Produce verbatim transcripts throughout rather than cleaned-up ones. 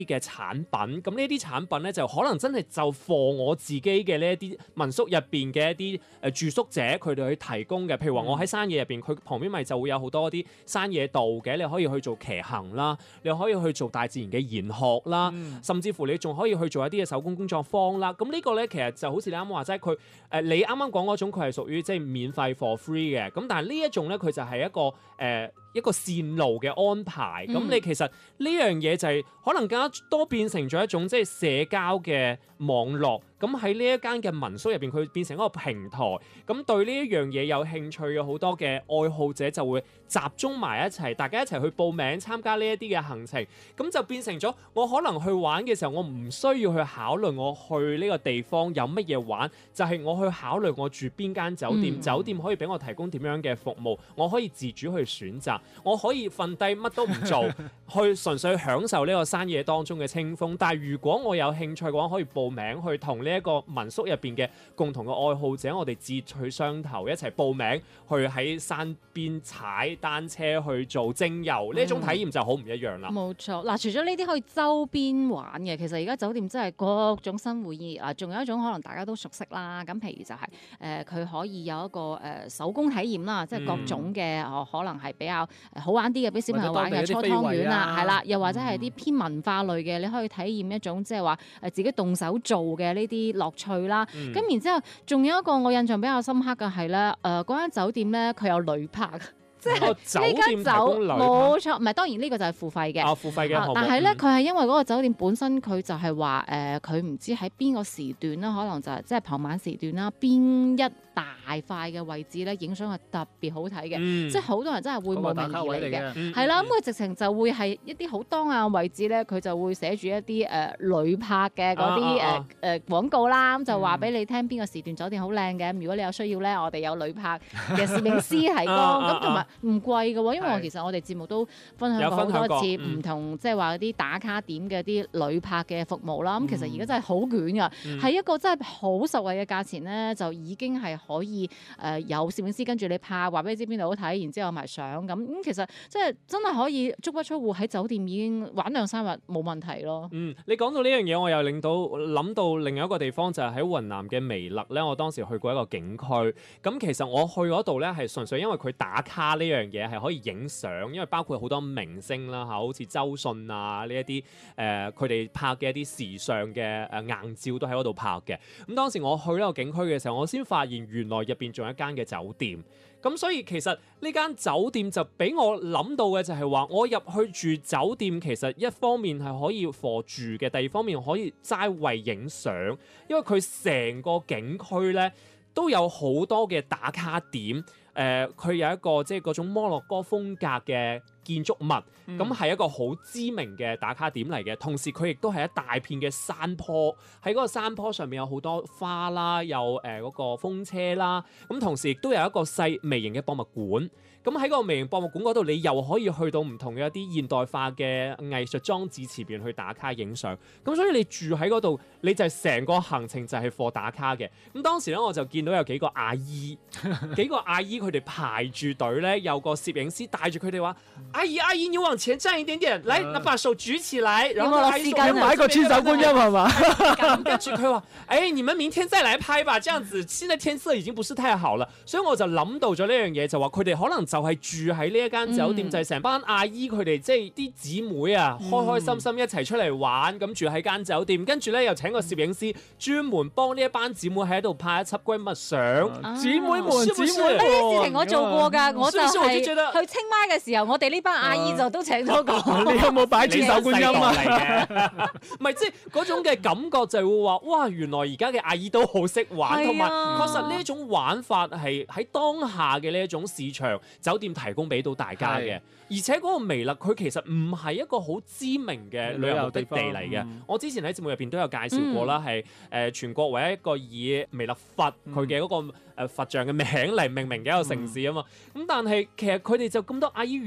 嘅產品，咁呢啲產品咧就可能真係就貨我自己嘅呢一啲民宿入邊嘅一啲誒住宿者佢哋去提供嘅，譬如話我喺山野入邊，佢旁邊咪就會有好多啲山野道嘅，你可以去做騎行啦，你可以去做大自然嘅研學啦，嗯、甚至乎你仲可以去做一啲嘅手工工作坊啦。咁呢個咧其實就好似你啱啱話齋，佢誒你啱啱講嗰種佢係屬於即係免費 for free 嘅，咁但係呢一種咧佢就係一個誒。呃一個線路嘅安排，咁、嗯、你其實呢樣嘢就係可能更加多變成咗一種即係社交嘅網絡。咁喺呢一間嘅民宿入邊，佢變成一個平台。咁對呢一樣嘢有興趣嘅好多嘅愛好者就會集中埋一齊，大家一齊去報名參加呢一啲嘅行程。咁就變成咗我可能去玩嘅時候，我唔需要去考慮我去呢個地方有乜嘢玩，就係、是、我去考慮我住邊間酒店，嗯、酒店可以俾我提供點樣嘅服務，我可以自主去選擇，我可以瞓低乜都唔做，去純粹享受呢個山野當中嘅清風。但係如果我有興趣嘅話，可以報名去同呢一個民宿入邊嘅共同嘅愛好者，我哋志趣相投，一齊報名去喺山邊踩單車去做精遊，呢一種體驗就好唔一樣啦。 冇錯，嗱，除咗呢啲可以周邊玩嘅，其實而家酒店真係各種新玩意啊，仲有一種可能大家都熟悉啦。咁譬如就係、是、誒，佢、呃、可以有一個誒、呃、手工體驗啦，即係各種嘅、嗯、可能係比較好玩啲嘅，俾小朋友玩嘅搓湯圓啊，係啦，又或者係啲偏文化類嘅，嗯、你可以體驗一種即係話誒自己動手做嘅呢啲樂趣啦。咁、嗯、然之後，仲有一個我印象比較深刻嘅係咧，誒嗰間酒店咧佢有旅泊。即係呢間酒冇錯，唔係當然呢個就係付費嘅。 啊，付費嘅項目。 但係咧，佢係因為嗰個酒店本身佢就係話誒，佢、呃、唔知喺邊個時段啦，可能就係即係傍晚時段啦，邊一大塊嘅位置咧，影相係特別好睇嘅。嗯、即係好多人真係會慕名而嚟嘅。係啦，咁佢直情就會係一啲好當眼位置咧，佢就會寫住一啲誒旅泊嘅嗰啲誒誒廣告啦，咁就話俾你聽邊個時段酒店好靚嘅。如果你有需要咧，我哋有旅泊嘅攝影師提供，咁同埋。唔貴嘅喎，因為我其實我哋節目都分享過好多次唔同，即係話啲打卡點嘅啲旅泊嘅服務啦。咁、嗯、其實而家真係好卷㗎，係、嗯、一個真係好實惠嘅價錢咧，就已經係可以誒、呃、有攝影師跟住你拍，話俾你知邊度好睇，然之後有埋相咁。咁其實即係真係可以足不出戶喺酒店已經玩兩三日冇問題咯。嗯， 你講到呢樣嘢，我又令到諗到另一個地方，就係喺雲南嘅微勒咧。我當時去過一個景區，咁其實我去嗰度咧係純粹因為佢打卡呢樣嘢係可以影相，因為包括好多明星啦嚇，好似周迅啊呢一啲誒，佢哋拍嘅一啲時尚嘅誒硬照都喺嗰度拍嘅。咁當時我去呢個景區嘅時候，我先發現原來入邊仲有一間嘅酒店。咁所以其實呢間酒店就俾我諗到嘅就係話，我入去住酒店其實一方面係可以貨住嘅，第二方面可以齋為影相，因為佢成個景區咧都有好多嘅打卡點。誒、呃，佢有一個即係嗰種摩洛哥風格嘅建築物，咁係、嗯、一個好知名嘅打卡點嚟嘅。同時佢亦都係一大片嘅山坡，喺嗰個山坡上面有好多花啦，有誒嗰、呃嗰個風車啦。咁同時亦都有一個細微型嘅博物館。咁喺個微型博物館嗰度，你又可以去到唔同嘅一啲現代化嘅藝術裝置前邊去打卡影相。咁所以你住喺嗰度，你就成個行程就係貨打卡嘅。咁當時咧，我就見到有幾個阿姨，幾個阿姨佢哋排住隊咧，有個攝影師帶住佢哋話：阿姨阿姨，你往前站一點點，嚟，那把手舉起來。然後阿姨說：買個千手觀音係嘛？ 跟住佢話：誒，你們明天再來拍吧，這樣子現在天色已經不是太好了。所以我就諗到咗呢樣嘢，就話佢哋可能就係住喺呢一間酒店，嗯、就係成班阿姨佢哋即係啲姊妹啊，開開心心一齊出嚟玩，咁、嗯、住喺間酒店，跟住咧又請個攝影師專門幫呢一班姊妹喺度拍一輯閨蜜相。姊、啊、妹們，姊妹們，呢啲事情我做過㗎，我就係去清邁嘅時候，我哋呢班阿姨就都請咗個。 啊、你有冇擺千手觀音啊？唔係，即係嗰種嘅感覺就係會話，哇！原來而家嘅阿姨都好識玩，同埋確實呢一種玩法係喺當下嘅呢一種市場酒店提供俾到大家嘅，而且嗰個微勒佢其實唔係一個好知名嘅旅遊目的地嚟嘅。嗯、我之前喺節目入邊都有介紹過啦，係誒、嗯呃、全國唯一一個以微勒佛佢嘅嗰個、嗯。誒佛像嘅名嚟命名嘅一個城市啊嘛，咁、嗯、但係其實佢哋就咁多阿姨願意去到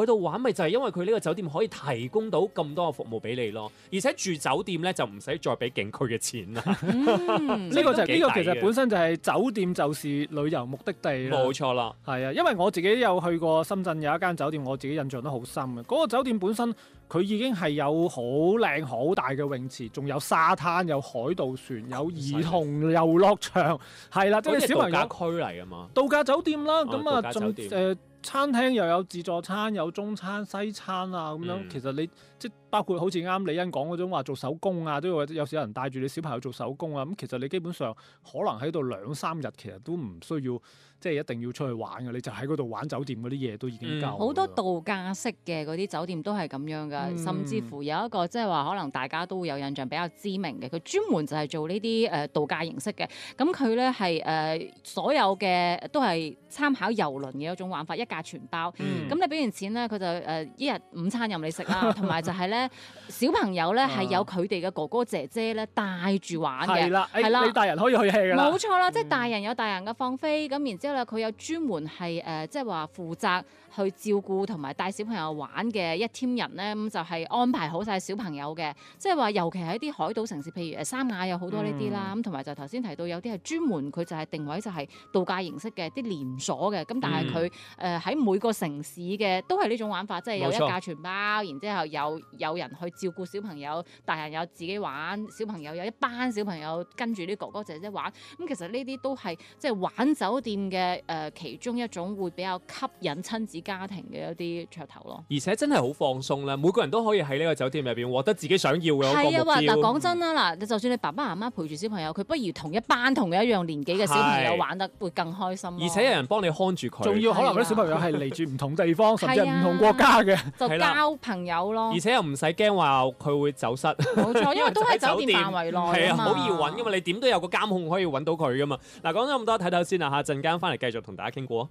度玩，咪就係因為佢呢個酒店可以提供到咁多嘅服務俾你咯。而且住酒店咧就唔使再俾景區嘅錢啦。 嗯， 呢個就係呢個其實本本身就係酒店就是旅遊目的地啦。 冇錯啦， 係啊，因為我自己有去過深圳有一間酒店，我自己印象都好深嘅。嗰個酒店本身佢已經係有好靚好大嘅泳池，仲有沙灘、有海盜船、有兒童遊樂場，係啦，即係小朋友度假區嚟啊嘛。 度假酒店啦，咁啊度假酒仲店誒餐廳又有自助餐、有中餐、西餐啊咁樣。 嗯其實你即係包括好似啱李欣講嗰種話做手工啊，都有有時有人帶住你小朋友做手工啊。咁其實你基本上可能喺度兩三日，其實都唔需要即係一定要出去玩嘅，你就喺嗰度玩酒店嗰啲嘢都已經夠㗎啦。 好多度假式嘅嗰啲酒店都係咁樣噶， 嗯甚至乎有一個即係話可能大家都會有印象比較知名嘅，佢專門就係做呢啲誒度假形式嘅。咁佢咧係誒所有嘅都係參考郵輪嘅一種玩法，一價全包。咁、 嗯你俾完錢咧，佢就誒、呃、一日午餐任你食啦，同埋就係咧小朋友咧係有佢哋嘅哥哥姐姐咧帶住玩嘅。 係啦， 係啦誒你大人可以去 hea 㗎啦。 冇錯啦，即係大人有大人嘅放飛，咁然之後咧，佢有專門係誒、呃，即係話負責去照顧同埋帶小朋友玩嘅一 team 人咧，咁就係安排好晒小朋友嘅，即係話尤其喺啲海島城市，譬如誒三亞有好多呢啲啦，咁同埋就頭先提到有啲係專門佢就係定位就係度假形式嘅，啲連鎖嘅，咁但係佢誒喺每個城市嘅都係呢種玩法，即係有一價全包，然之後有有人去照顧小朋友，大人有自己玩，小朋友有一班小朋友跟住啲哥哥姐姐玩，咁其實呢啲都係即係玩酒店嘅誒、呃、其中一種會比較吸引親子家庭嘅一啲噱頭咯。 而且真係好放鬆啦，每個人都可以喺呢個酒店入邊獲得自己想要嘅嗰個目係啊，話嗱標。 講真啦，嗱，就算你爸爸媽媽陪住小朋友，佢不如同一班同佢一樣年紀嘅小朋友係玩得會更開心咯。 而且有人幫你看住佢， 仲要可能嗰啲小朋友係嚟自唔同地方，甚至係唔同國家嘅。 就係啦交朋友咯而。且又唔使驚話佢會走失。 冇錯，因為都喺酒店範圍內係啊， 啊嘛。 好易揾噶嘛，你點都有個監控可以揾到佢噶嘛。嗱，講咗咁多，睇睇先啦嚇，陣間翻嚟繼續同大家傾過。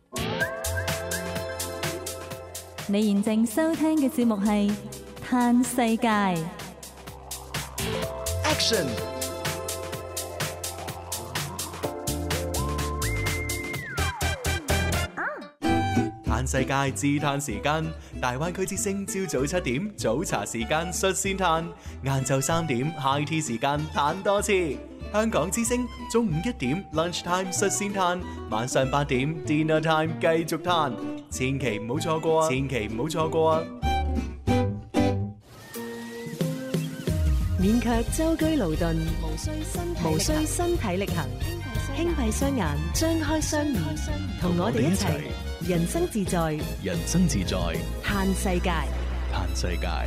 你現正收聽嘅節目係《嘆世界》。 Action！ 嘆世界自嘆時間，大灣區之聲朝早七點早茶時間率先嘆，晏晝三點 high tea 時間嘆多次。香港之聲中午一點 lunch time 率先嘆，晚上八點 dinner time 繼續嘆，千祈唔好錯過啊！千祈唔好錯過啊！ 免卻舟車勞頓， 無需身體無需身體力行，輕閉雙眼，張開雙耳，同我哋一齊人生自在， 人生自在， 嘆世界。 嘆世界。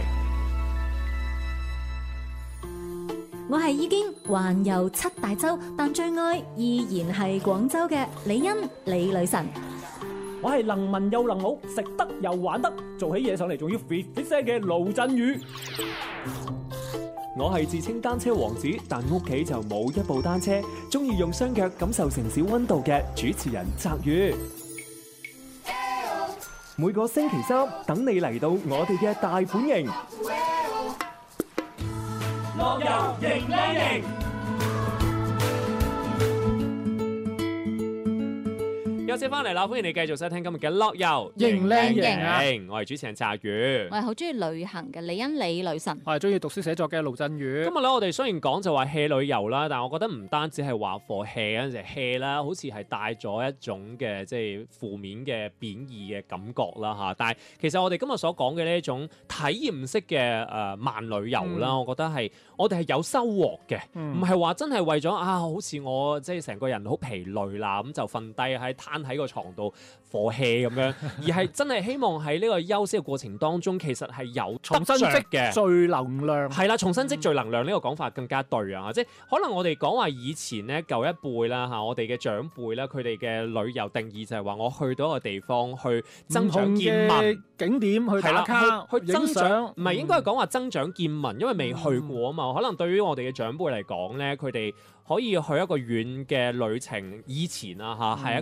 我係已經環遊七大洲，但最愛依然係廣州嘅李欣李女神。 我係能文又能武，食得又玩得，做起嘢上嚟仲要 fit fit 聲嘅盧振宇。 我係自稱單車王子，但屋企就冇一部單車，中意用雙腳感受城市溫度嘅主持人澤宇。每個星期三等你嚟到我哋嘅大本營，樂遊迎靚營。 休息翻嚟啦，歡迎你繼續收聽今日嘅樂遊迎靚營啊！ 我係主持人澤宇。 我係好中意旅行嘅李欣李女神。 我係中意讀書寫作嘅盧振宇。 今日咧，我哋雖然講就話 hea 旅遊啦，但係我覺得唔單止係話 for hea 嗰陣時 hea 啦，好似係帶咗一種嘅即係負面嘅貶義嘅感覺啦嚇。但係其實我哋今日所講嘅呢一種體驗式嘅誒、呃、慢旅遊啦，嗯、我覺得係我哋係有收穫嘅，唔係話真係為咗啊，好似我即係成個人好疲累啦，咁就瞓低喺攤喺個床度 for hea 咁樣，而係真係希望喺呢個休息嘅過程當中，其實係有重新積嘅聚能量。 係啦，重新積聚能量呢個講法更加對啊！即係可能我哋講話以前咧舊一輩啦嚇，我哋嘅長輩啦，佢哋嘅旅遊定義就係話我去到一個地方去增長見聞景點去打卡去，去增長，唔係、嗯、應該係講話增長見聞，因為未去過啊嘛。嗯、可能對於我哋嘅長輩嚟講咧，佢哋可以去一個遠嘅旅程，以前啊嚇係一個奢侈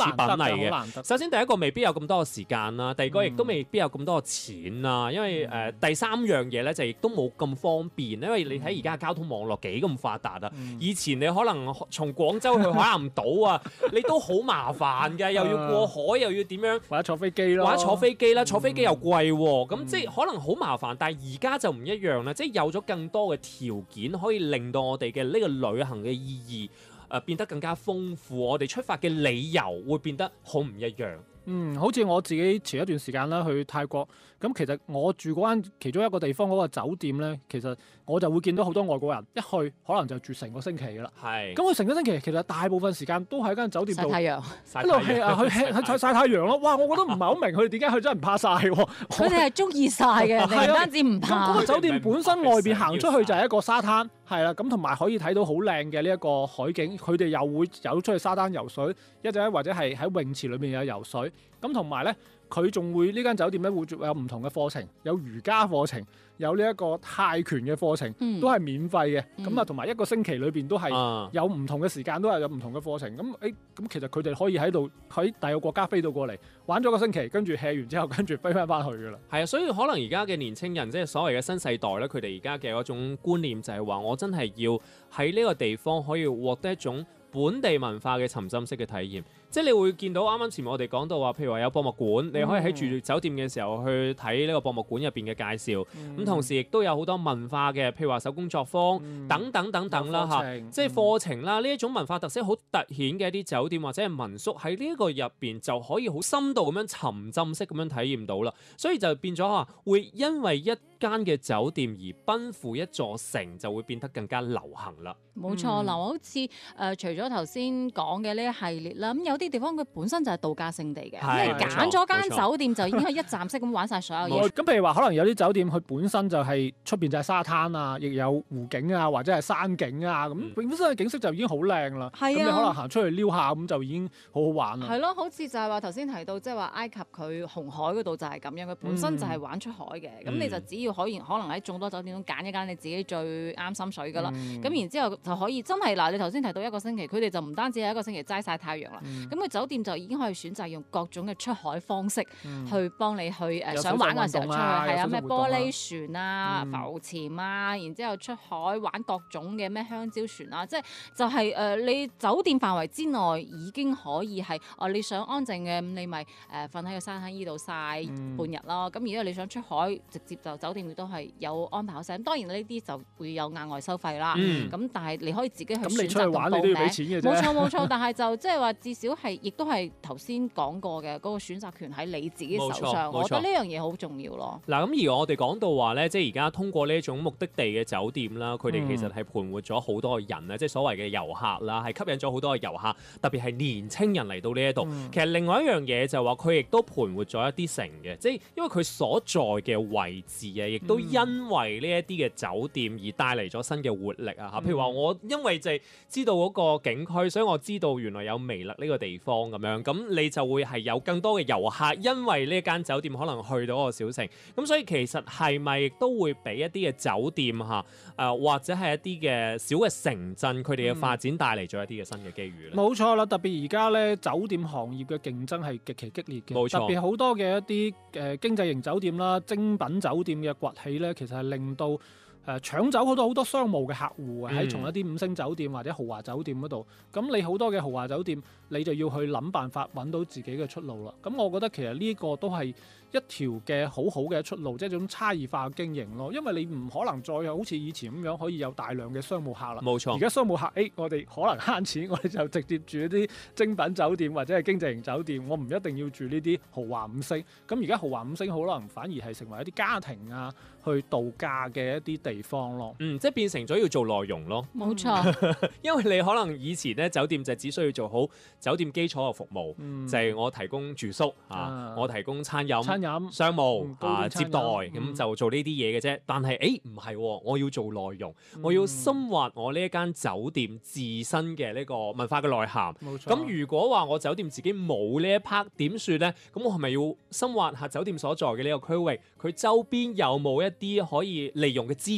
品嚟嘅。 難得。 首先第一個未必有咁多嘅時間啦，第二個亦都未必有咁多嘅錢啦，因為誒、呃、第三樣嘢咧就亦都冇咁方便，因為你睇而家交通網絡幾咁發達啊！ 嗯、 以前你可能從廣州去海南島啊，你都好麻煩嘅，又要過海，又要點樣， 或者坐飛機咯， 或者坐飛機啦，坐飛機又貴喎，咁、 嗯、 即係可能好麻煩。但係而家就唔一樣啦，即係有咗更多嘅條件，可以令到我哋嘅呢個旅行嘅意義誒、呃、變得更加豐富，我哋出發嘅理由會變得好唔一樣。 嗯，好似我自己前一段時間啦去泰國，咁其實我住嗰間其中一個地方嗰個酒店咧，其實我就會見到好多外國人一去可能就住成個星期㗎啦。係。咁佢成個星期其實大部分時間都喺間酒店度曬太陽， 一路係啊去去去曬太陽咯。哇！我覺得唔係好明佢哋點解佢真係唔怕曬喎。 佢哋係中意曬嘅，唔單止唔怕。 咁嗰個酒店本身外邊行出去就係一個沙灘，係啦，咁同埋可以睇到好靚嘅呢一個海景。佢哋又會走出去沙灘游水，一陣或者係喺泳池裏面有游水。咁同埋咧，佢仲會呢間酒店咧會有唔同嘅課程，有瑜伽課程，有呢一個泰拳嘅課程， 嗯、 都係免費嘅。咁啊、 嗯， 同埋一個星期裏邊都係有唔同嘅時間，都係有唔同嘅課程。咁誒，咁其實佢哋可以喺度喺第二個國家飛到過嚟玩咗個星期，跟住 hea 完之後，跟住飛翻翻去㗎啦。 係啊，所以可能而家嘅年青人，即係所謂嘅新世代咧，佢哋而家嘅嗰種觀念就係話，我真係要喺呢個地方可以獲得一種本地文化嘅沉浸式嘅體驗。即係你會見到啱啱前面我哋講到話，譬如話有博物館，你可以喺住酒店嘅時候去睇呢個博物館入邊嘅介紹。咁、嗯、同時亦都有好多文化嘅，譬如話手工作坊、嗯、等等等等啦嚇，即係課程啦，呢一種文化特色好突顯嘅一啲酒店或者係民宿喺呢一個入邊就可以好深度咁樣沉浸式咁樣體驗到啦。所以就變咗嚇，會因為一間嘅酒店而奔赴一座城，就會變得更加流行啦。 冇錯，嗱、嗯，好似誒、呃、除咗頭先講嘅呢一系列啦，咁有啲地方佢本身就係度假勝地嘅，因為揀咗間酒店就已經係一站式咁玩晒所有嘢。 咁譬如話，可能有啲酒店佢本身就係出邊就係沙灘啊，亦有湖景啊，或者係山景啊，咁、嗯、本身嘅景色就已經好靚啦。咁、啊、你可能行出去撩下咁就已經好好玩啦。 係咯，好似就係話頭先提到，即係話埃及佢紅海嗰度就係咁樣，佢本身就係玩出海嘅。咁、嗯、你就只要可以可能喺眾多酒店中揀一間你自己最啱心水㗎啦。咁、嗯、然之後就可以真係嗱，你頭先提到一個星期，佢哋就唔單止係一個星期齋曬太陽啦。咁佢、嗯、酒店就已經可以選擇用各種嘅出海方式去幫你去誒、嗯、想玩嘅時候出去，係啊咩玻璃船啊、嗯、浮潛啊，然之後出海玩各種嘅咩香蕉船啊，即係就係、是、誒、呃、你酒店範圍之內已經可以係哦、呃、你想安靜嘅，咁你咪誒瞓喺個山喺依度曬半日咯。咁、嗯、如果你想出海，直接就酒店亦都係有安排好晒。咁當然呢啲就會有額外收費啦。咁、嗯、但係你可以自己去選擇咁報名。咁你出去玩你都要俾錢嘅啫。冇錯冇錯，但係就即係話至少係亦都係頭先講過嘅嗰個選擇權喺你自己手上，我覺得呢樣嘢好重要咯。嗱，咁而我哋講到話咧，即係而家通過呢一種目的地嘅酒店啦，佢哋其實係盤活咗好多嘅人咧，嗯、即係所謂嘅遊客啦，係吸引咗好多嘅遊客，特別係年青人嚟到呢一度。嗯、其實另外一樣嘢就係話佢亦都盤活咗一啲城嘅，即係因為佢所在嘅位置啊，亦都因為呢一啲嘅酒店而帶嚟咗新嘅活力啊嚇。嗯、譬如話我因為就係知道嗰個景區，所以我知道原來有微勒呢個地方咁樣，咁你就會係有更多嘅遊客，因為呢間酒店可能去到嗰個小城，咁所以其實係咪亦都會俾一啲嘅酒店嚇誒、呃，或者係一啲嘅小嘅城鎮，佢哋嘅發展帶嚟咗一啲嘅新嘅機遇咧？冇、嗯、錯啦，特別而家咧酒店行業嘅競爭係極其激烈嘅，冇錯，特別好多嘅一啲誒、呃、經濟型酒店啦、精品酒店嘅崛起咧，其實係令到誒、呃、搶走好多好多商務嘅客戶啊，喺、嗯、從一啲五星酒店或者豪華酒店嗰度，咁你好多嘅豪華酒店，你就要去諗辦法揾到自己嘅出路啦。咁我覺得其實呢個都係一條嘅好好嘅出路，即係一種差異化嘅經營咯。因為你唔可能再好似以前咁樣可以有大量嘅商務客啦。冇錯，而家商務客，誒、欸，我哋可能慳錢，我哋就直接住一啲精品酒店或者係經濟型酒店，我唔一定要住呢啲豪華五星。咁而家豪華五星可能反而係成為一啲家庭啊去度假嘅一啲地方咯。嗯，即係變成咗要做內容咯。冇錯，因為你可能以前咧酒店就只需要做好酒店基礎嘅服務，嗯、就係我提供住宿啊，啊我提供餐飲。飲商務、嗯、啊接待咁、嗯、就做呢啲嘢嘅啫，但係誒唔係，我要做內容，嗯、我要深挖我呢一間酒店自身嘅呢個文化嘅內涵。冇錯。咁如果話我酒店自己冇呢一 part 點算咧？咁我係咪要深挖下酒店所在嘅呢個區域，佢周邊有冇一啲可以利用嘅資源？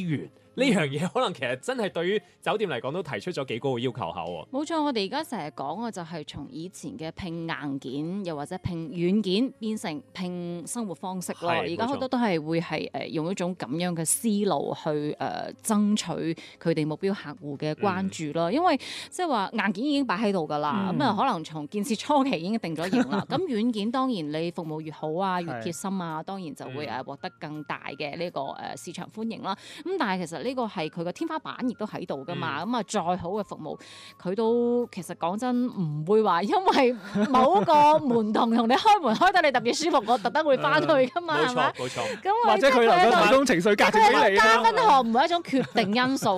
呢樣嘢可能其實真係對於酒店嚟講都提出咗幾高嘅要求下喎。 冇錯，我哋而家成日講嘅就係從以前嘅拼硬件，又或者拼軟件，變成拼生活方式咯。而家好多都係會係誒用一種咁樣嘅思路去誒、呃、爭取佢哋目標客戶嘅關注咯。嗯、因為即係話硬件已經擺喺度㗎啦，咁啊、嗯、可能從建設初期已經定咗型啦。咁軟件當然你服務越好啊，越貼心啊，當然就會誒獲得更大嘅呢個誒市場歡迎啦。咁但係其實呢個係佢個天花板亦都喺度㗎嘛。咁啊、嗯、再好嘅服務，佢都其實講真唔會話因為某個門童同你開門開得你特別舒服，我特登會翻去㗎嘛，係咪？冇錯，冇錯。咁或者佢能夠提供情緒價值俾你啦。加分項唔係一種決定因素